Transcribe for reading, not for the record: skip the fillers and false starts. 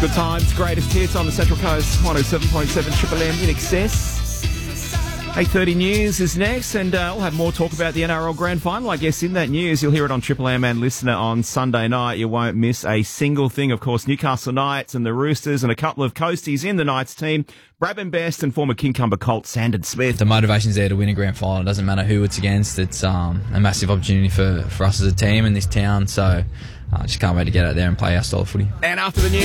Good times, greatest hits on the Central Coast, 107.7 Triple M in excess. 8:30 news is next, and we'll have more talk about the NRL Grand Final. I guess in that news, you'll hear it on Triple M and Listener on Sunday night. You won't miss a single thing. Of course, Newcastle Knights and the Roosters and a couple of Coasties in the Knights team. Bradman Best and former Kincumber Colt Sandon Smith. The motivation's there to win a grand final. It doesn't matter who it's against. It's a massive opportunity for us as a team in this town. So just can't wait to get out there and play our style of footy. And after the news.